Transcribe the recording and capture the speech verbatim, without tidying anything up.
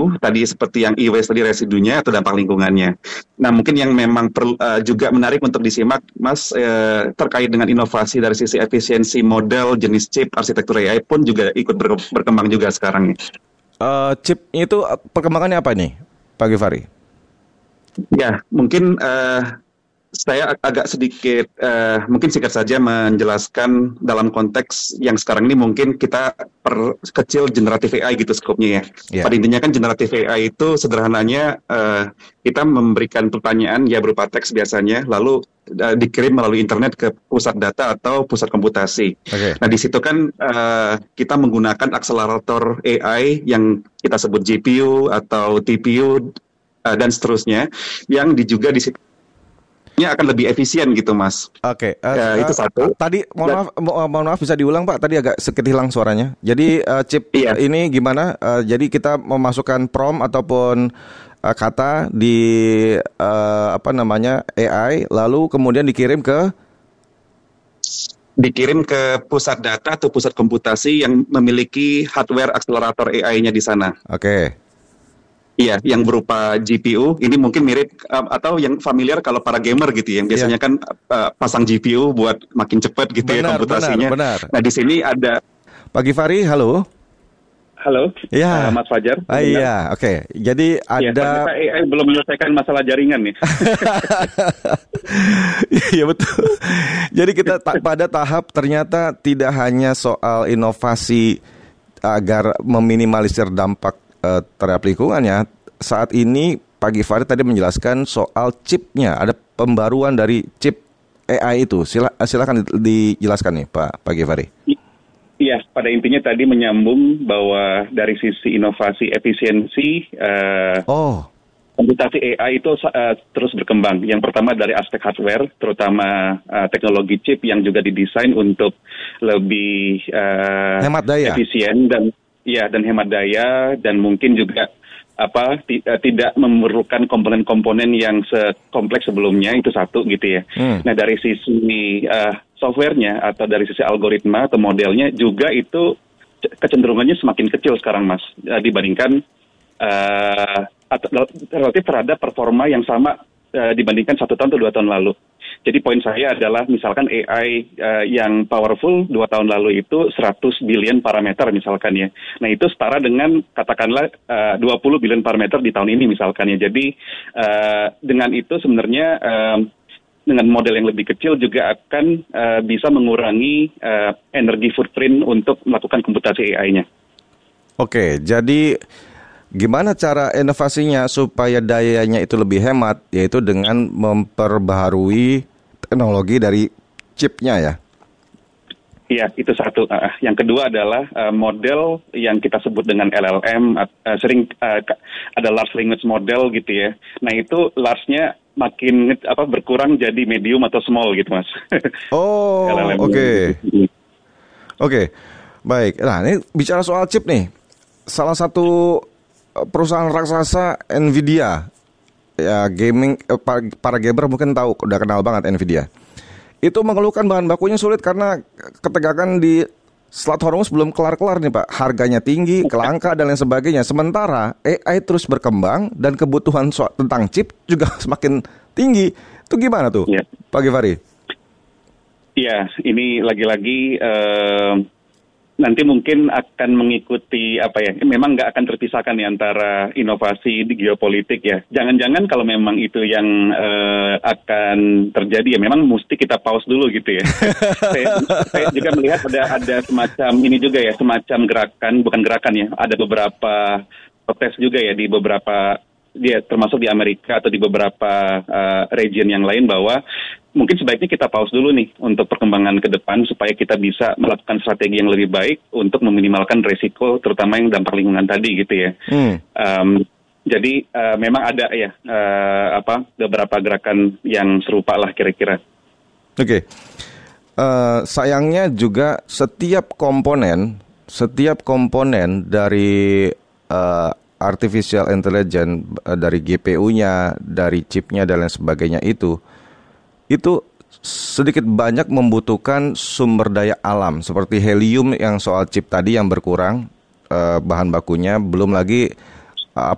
residu tadi seperti yang e-waste tadi residunya atau dampak lingkungannya. Nah mungkin yang memang perlu, uh, juga menarik untuk disimak Mas uh, terkait dengan inovasi dari sisi efisiensi model, jenis chip, arsitektur A I pun juga ikut ber- berkembang juga sekarang. Uh, chip itu perkembangannya apa nih Pak Givari? Ya mungkin uh, saya agak sedikit, uh, mungkin singkat saja menjelaskan dalam konteks yang sekarang ini mungkin kita perkecil generatif A I gitu skopnya ya. Yeah. Pada intinya kan generatif A I itu sederhananya uh, kita memberikan pertanyaan ya berupa teks biasanya, lalu uh, dikirim melalui internet ke pusat data atau pusat komputasi. Okay. Nah di situ kan uh, kita menggunakan akselerator A I yang kita sebut G P U atau T P U uh, dan seterusnya, yang di juga di situ akan lebih efisien gitu Mas. Oke, okay. uh, ya, itu satu. Uh, tadi mohon maaf, mo- mohon maaf bisa diulang Pak. Tadi agak sedikit hilang suaranya. Jadi uh, chip iya. ini gimana? Uh, jadi kita memasukkan prompt ataupun uh, kata di uh, apa namanya A I, lalu kemudian dikirim ke dikirim ke pusat data atau pusat komputasi yang memiliki hardware akselerator A I-nya di sana. Oke. Okay. Iya, yang berupa G P U, ini mungkin mirip uh, atau yang familiar kalau para gamer gitu ya, yang biasanya yeah. kan uh, pasang G P U buat makin cepat gitu benar, ya komputasinya. Benar, benar. Nah di sini ada Pak Givari, halo. Halo, ya. uh, Mas Fajar. Ah, iya, oke. Okay. Jadi ada. Ya, A I belum menyelesaikan masalah jaringan nih. Iya betul. Jadi kita ta- pada tahap ternyata tidak hanya soal inovasi agar meminimalisir dampak uh, terhadap lingkungannya. Saat ini Pak Givari tadi menjelaskan soal chipnya, ada pembaruan dari chip A I itu. Sila, silakan dijelaskan nih Pak Pak Givari. Iya, pada intinya tadi menyambung bahwa dari sisi inovasi efisiensi, uh, oh. komputasi A I itu uh, terus berkembang. Yang pertama dari aspek hardware, terutama uh, teknologi chip yang juga didesain untuk lebih uh, hemat daya, efisien dan ya dan hemat daya, dan mungkin juga apa t- uh, tidak memerlukan komponen-komponen yang sekompleks sebelumnya, itu satu gitu ya. Hmm. Nah dari sisi uh, softwarenya atau dari sisi algoritma atau modelnya juga itu kecenderungannya semakin kecil sekarang Mas, uh, dibandingkan uh, atau relatif terhadap performa yang sama uh, dibandingkan satu tahun atau dua tahun lalu. Jadi poin saya adalah misalkan A I uh, yang powerful dua tahun lalu itu seratus billion parameter misalkan ya. Nah itu setara dengan katakanlah uh, dua puluh billion parameter di tahun ini misalkan ya. Jadi uh, dengan itu sebenarnya uh, dengan model yang lebih kecil juga akan uh, bisa mengurangi uh, energi footprint untuk melakukan komputasi A I-nya. Oke, jadi gimana cara inovasinya supaya dayanya itu lebih hemat, yaitu dengan memperbaharui teknologi dari chipnya ya? Iya, itu satu. Uh, yang kedua adalah uh, model yang kita sebut dengan L L M, uh, sering uh, ada large language model gitu ya. Nah itu large-nya makin apa berkurang jadi medium atau small gitu Mas. Oh, oke. Okay. Oke, okay. Baik. Nah ini bicara soal chip nih. Salah satu perusahaan raksasa Nvidia, ya gaming, para gamer mungkin tahu, udah kenal banget Nvidia. Itu mengeluhkan bahan bakunya sulit karena ketegangan di Selat Hormuz belum kelar-kelar nih Pak. Harganya tinggi, kelangka dan lain sebagainya. Sementara A I terus berkembang dan kebutuhan so- tentang chip juga semakin tinggi. Itu gimana tuh, ya. Pak Givari? Iya, ini lagi-lagi uh, nanti mungkin akan mengikuti apa ya, memang nggak akan terpisahkan nih antara inovasi di geopolitik ya. Jangan-jangan kalau memang itu yang uh, akan terjadi ya, memang mesti kita pause dulu gitu ya. saya, saya juga melihat ada ada semacam ini juga ya, semacam gerakan, bukan gerakan ya, ada beberapa protes juga ya di beberapa, dia termasuk di Amerika atau di beberapa uh, region yang lain, bahwa mungkin sebaiknya kita pause dulu nih untuk perkembangan ke depan supaya kita bisa melakukan strategi yang lebih baik untuk meminimalkan resiko, terutama yang dampak lingkungan tadi gitu ya. Hmm. Um, jadi uh, memang ada ya uh, apa beberapa gerakan yang serupa lah kira-kira. Oke, okay. uh, sayangnya juga setiap komponen, setiap komponen dari uh, artificial intelligence, uh, dari G P U-nya, dari chipnya dan lain sebagainya itu. Itu sedikit banyak membutuhkan sumber daya alam seperti helium yang soal chip tadi yang berkurang eh, bahan bakunya, belum lagi